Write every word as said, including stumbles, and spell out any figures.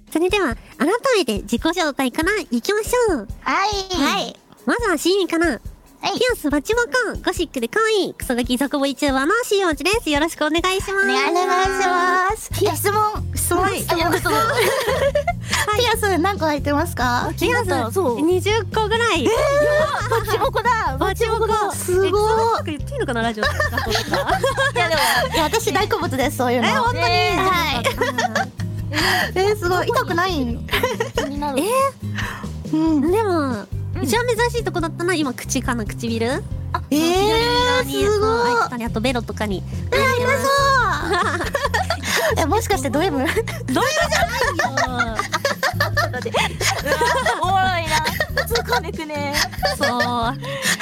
それでは、改めて自己紹介から行きましょう。 はいはい。まずはシーンかな。 はいピアスバチボコン、ゴシックで可愛い、クソガキ雑魚ボ YouTuber のしおんちです。よろしくお願いします。 お願いします質問質問はい質問質問ピアス何個入ってますか？ ピアス、 そうにじゅっこぐらい。 バチボコだバチボコ。 すごいえクソガキとか言っていいのかな、ラジオとか。 いやでもいや私大好物ですそういうのえ、本当に、 はいえー、すごい痛くない気になる。 うんでも、一番珍しいとこだったのは今口かな、唇。 えー左すごい側に開いてたり、あとベロとかに。 えありがとうえもしかしてド M？ どういうじゃないよ。 おもろいな。突っ込んでくね。 そう。